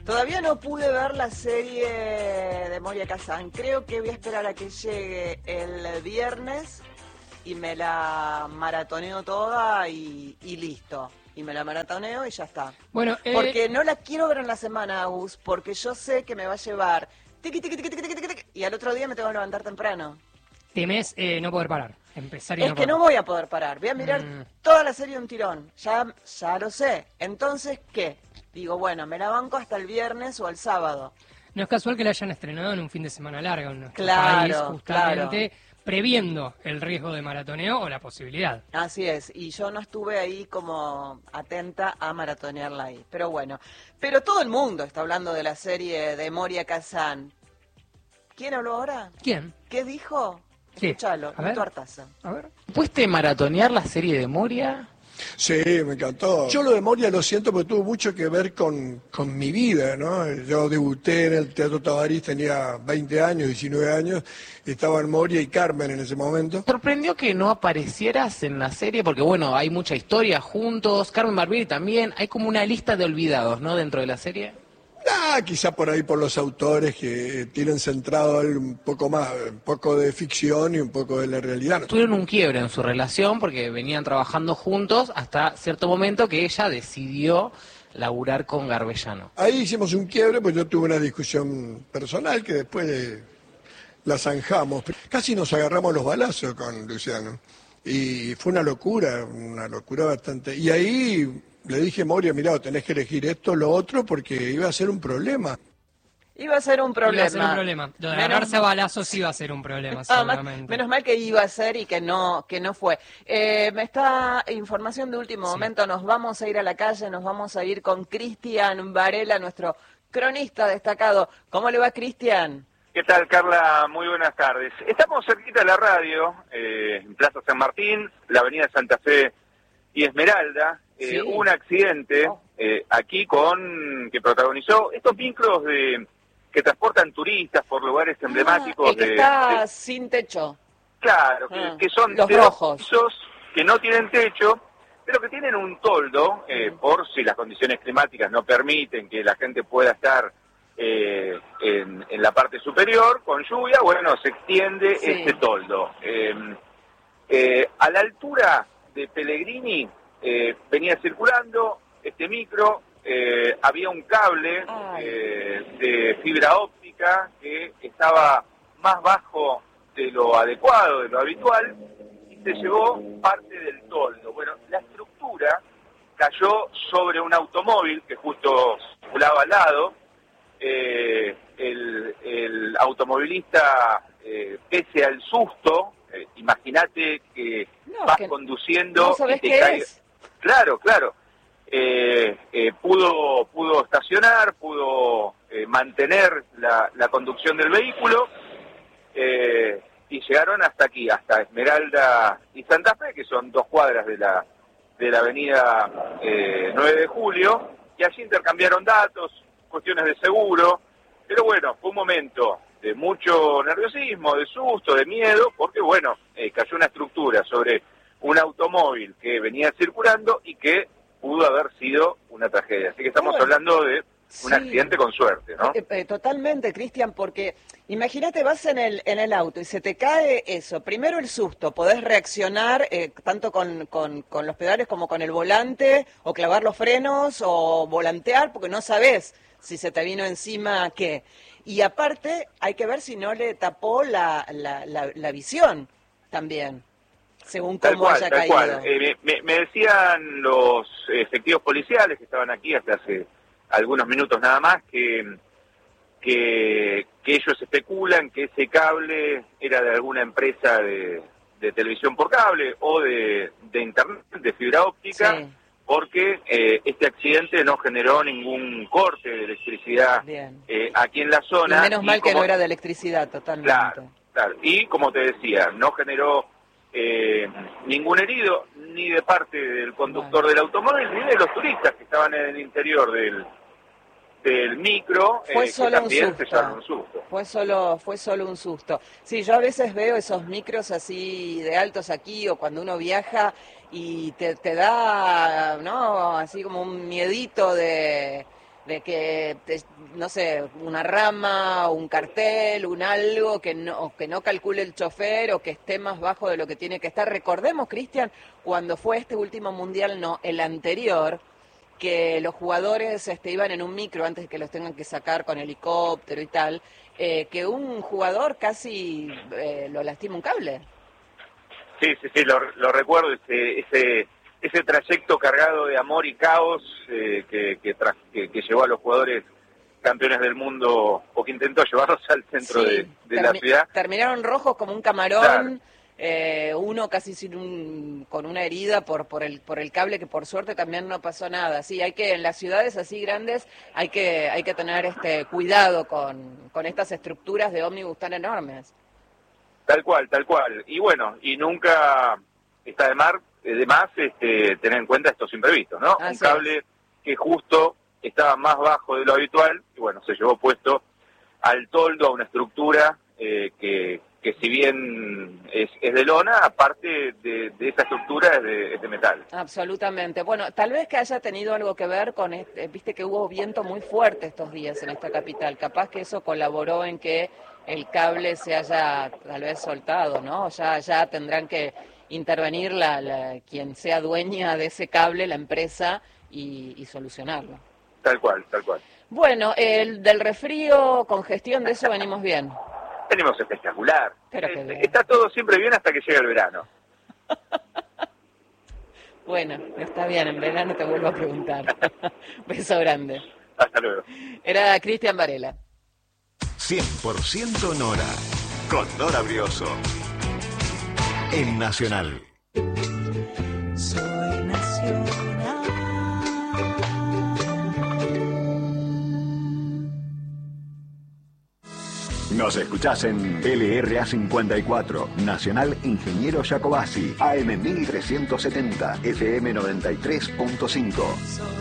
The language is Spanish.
Todavía no pude ver la serie de Moria Kazan. Creo que voy a esperar a que llegue el viernes y me la maratoneo toda y listo. Y me la maratoneo y ya está. Bueno, porque no la quiero ver en la semana, Agus, porque yo sé que me va a llevar tiqui, tiqui, tiqui, tiqui, tiqui, tiqui, y al otro día me tengo que levantar temprano. Temes no poder parar, empezar y no Es que poder. no voy a poder parar, voy a mirar toda la serie de un tirón, ya lo sé. Entonces, ¿qué? Digo, bueno, me la banco hasta el viernes o el sábado. No es casual que la hayan estrenado en un fin de semana largo en nuestro Claro, país, justamente claro. previendo el riesgo de maratoneo o la posibilidad. Así es, y yo no estuve ahí como atenta a maratonearla ahí. Pero bueno, pero todo el mundo está hablando de la serie de Moria Kazan. ¿Quién habló ahora? ¿Quién? ¿Qué dijo? ¿Qué? Escuchalo, A ver. tu Artaza. A ver. ¿Puiste maratonear la serie de Moria? Sí, me encantó. Yo lo de Moria lo siento porque tuvo mucho que ver con mi vida, ¿no? Yo debuté en el Teatro Tabarís, tenía 20 años, 19 años, estaban Moria y Carmen en ese momento. ¿Sorprendió que no aparecieras en la serie? Porque bueno, hay mucha historia juntos, Carmen Barbieri también, hay como una lista de olvidados, ¿no? Dentro de la serie. Quizá por ahí por los autores que tienen centrado un poco más, un poco de ficción y un poco de la realidad. Tuvieron un quiebre en su relación porque venían trabajando juntos hasta cierto momento que ella decidió laburar con Garbellano. Ahí hicimos un quiebre, pues yo tuve una discusión personal que después la zanjamos. Casi nos agarramos los balazos con Luciano. Y fue una locura bastante. Y ahí le dije, Moria, mirá, tenés que elegir esto, lo otro, porque iba a ser un problema. Iba a ser un problema. Iba a ser un problema. Lo de agarrarse a balazos iba a ser un problema, seguramente. Menos mal que iba a ser y que no fue. Me está información de último momento. Nos vamos a ir a la calle, nos vamos a ir con Cristian Varela, nuestro cronista destacado. ¿Cómo le va, Cristian? ¿Qué tal, Carla? Muy buenas tardes. Estamos cerquita de la radio, en Plaza San Martín, la avenida Santa Fe y Esmeralda. Sí. Hubo un accidente aquí que protagonizó estos micros que transportan turistas por lugares emblemáticos. El que está sin techo. Claro, que son los de dos rojos. pisos que no tienen techo, pero que tienen un toldo, por si las condiciones climáticas no permiten que la gente pueda estar en la parte superior, con lluvia, bueno, se extiende este toldo. A la altura de Pellegrini venía circulando este micro, había un cable de fibra óptica que estaba más bajo de lo adecuado, de lo habitual, y se llevó parte del toldo. Bueno, la estructura cayó sobre un automóvil que justo circulaba al lado. El automovilista, pese al susto, imagínate que vas conduciendo y te cae. Claro. Pudo estacionar, pudo mantener la conducción del vehículo y llegaron hasta aquí, hasta Esmeralda y Santa Fe, que son 2 cuadras de la avenida 9 de Julio, y allí intercambiaron datos, cuestiones de seguro, pero bueno, fue un momento de mucho nerviosismo, de susto, de miedo, porque bueno, cayó una estructura sobre un automóvil que venía circulando y que pudo haber sido una tragedia. Así que estamos hablando de un accidente con suerte, ¿no? Totalmente, Cristian, porque imagínate, vas en el auto y se te cae eso. Primero el susto, podés reaccionar tanto con los pedales como con el volante, o clavar los frenos, o volantear, porque no sabés si se te vino encima qué. Y aparte, hay que ver si no le tapó la visión también, según cómo haya caído. Tal cual. Me decían los efectivos policiales que estaban aquí hasta hace algunos minutos nada más, que ellos especulan que ese cable era de alguna empresa de televisión por cable o de internet, de fibra óptica, porque este accidente no generó ningún corte de electricidad aquí en la zona. Y menos mal que no era de electricidad, totalmente. Claro. Y como te decía, no generó ningún herido, ni de parte del conductor del automóvil, ni de los turistas que estaban en el interior del micro, fue solo que también un se llevaron un susto. Fue solo un susto. Sí, yo a veces veo esos micros así de altos aquí, o cuando uno viaja y te da, ¿no? Así como un miedito de de que, no sé, una rama, un cartel, un algo que no calcule el chofer o que esté más bajo de lo que tiene que estar. Recordemos, Cristian, cuando fue este último mundial, no, el anterior, que los jugadores iban en un micro antes de que los tengan que sacar con helicóptero y tal, que un jugador casi lo lastima un cable. Sí, lo recuerdo, ese trayecto cargado de amor y caos que llevó a los jugadores campeones del mundo, o que intentó llevarlos al centro de la ciudad. Terminaron rojos como un camarón, claro. Uno casi con una herida por el cable, que por suerte también no pasó nada. Sí, en las ciudades así grandes hay que tener cuidado con estas estructuras de ómnibus tan enormes. Tal cual. Y bueno, y nunca está de más tener en cuenta estos imprevistos, ¿no? Un cable que justo estaba más bajo de lo habitual, y bueno, se llevó puesto al toldo, a una estructura que si bien es de lona, aparte de esa estructura es de metal. Absolutamente. Bueno, tal vez que haya tenido algo que ver con, viste que hubo viento muy fuerte estos días en esta capital, capaz que eso colaboró en que el cable se haya tal vez soltado, ¿no? Ya tendrán que intervenir quien sea dueña de ese cable, la empresa, y solucionarlo. Tal cual. Bueno, del resfrío, congestión, de eso venimos bien. Venimos espectacular. Está todo siempre bien hasta que llega el verano. Bueno, está bien, en verano te vuelvo a preguntar. Beso grande. Hasta luego. Era Cristian Varela. 100% Nora, con Nora Brioso, en Nacional. Soy Nacional. Nos escuchás en LRA 54, Nacional Ingeniero Jacobasi, AM 1370, FM 93.5.